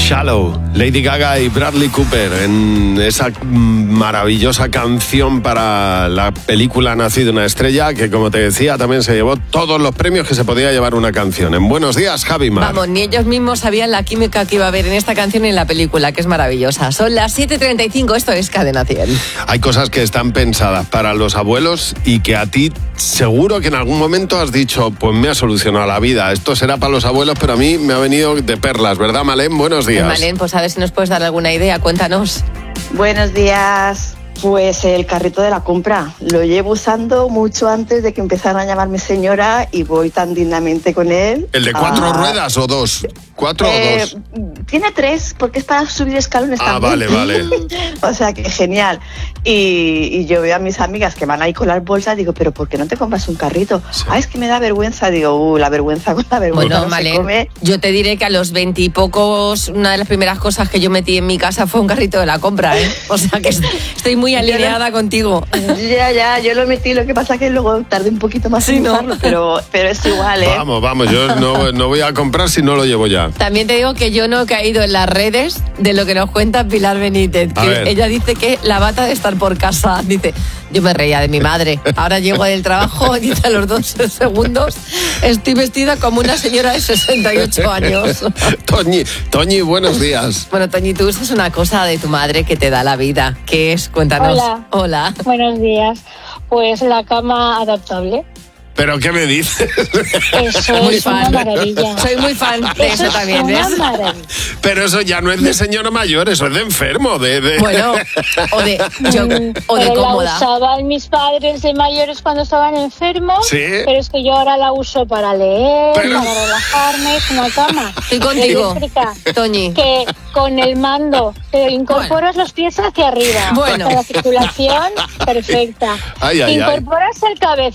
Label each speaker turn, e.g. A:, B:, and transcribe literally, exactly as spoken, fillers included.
A: Shallow, Lady Gaga y Bradley Cooper en esa maravillosa canción para la película Nacido una estrella, que como te decía también se llevó todos los premios que se podía llevar una canción. En Buenos Días, Javi Mar.
B: Vamos, ni ellos mismos sabían la química que iba a haber en esta canción y en la película, que es maravillosa. Son las siete treinta y cinco, esto es Cadena cien.
A: Hay cosas que están pensadas para los abuelos y que a ti seguro que en algún momento has dicho, pues me ha solucionado la vida. Esto será para los abuelos, pero a mí me ha venido de perlas, ¿verdad, Malén? Buenos días.
B: Malén, pues a ver si nos puedes dar alguna idea, cuéntanos.
C: Buenos días. Pues el carrito de la compra. Lo llevo usando mucho antes de que empezaran a llamarme señora y voy tan dignamente con él.
A: ¿El de cuatro
C: ah,
A: ruedas o dos? ¿Cuatro
C: eh,
A: o dos?
C: Tiene tres, porque es para subir escalones
A: ah,
C: también.
A: vale, vale.
C: O sea que genial. Y, y yo veo a mis amigas que van ahí con las bolsas, digo, pero ¿por qué no te compras un carrito? Sí. Ah, es que me da vergüenza. Digo, uh, la vergüenza con la vergüenza
B: bueno,
C: no
B: Malén,
C: se come.
B: Yo te diré que a los veintipocos, una de las primeras cosas que yo metí en mi casa fue un carrito de la compra, ¿eh? O sea que estoy muy alineada con contigo.
C: Ya, ya, yo lo metí, lo que pasa que luego tardé un poquito más sí, en usarlo, ¿no? pero, pero es igual, ¿eh?
A: Vamos, vamos, yo no, no voy a comprar si no lo llevo ya.
B: También te digo que yo no he caído en las redes de lo que nos cuenta Pilar Benítez,
A: a
B: que
A: ver.
B: Ella dice que la bata de estar por casa, dice, yo me reía de mi madre, ahora llego del trabajo, dice a los dos segundos, estoy vestida como una señora de sesenta y ocho años.
A: Toñi, Toñi, buenos días.
B: Bueno, Toñi, tú usas una cosa de tu madre que te da la vida, ¿qué es? Cuéntanos.
D: Hola.
B: Hola.
D: Buenos días. Pues la cama adaptable.
A: ¿Pero qué me dices?
D: Eso
B: muy
D: es
B: fan.
D: una maravilla.
B: Soy muy fan de eso,
D: eso
B: también,
D: es una
B: ¿ves?
D: maravilla.
A: Pero eso ya no es de señora mayor, eso es de enfermo, de... de...
B: Bueno, o de, yo, o de
D: Pero
B: cómoda.
D: la usaban mis padres de mayores cuando estaban enfermos,
A: ¿Sí?
D: pero es que yo ahora la uso para leer,
A: pero...
D: para relajarme, es una cama.
B: Estoy contigo,
D: eléctrica,
B: Toñi.
D: que con el mando te incorporas bueno. los pies hacia arriba.
B: Bueno.
D: Para la circulación, perfecta.
A: Ay, ay,
D: incorporas
A: ay.
D: el cabeza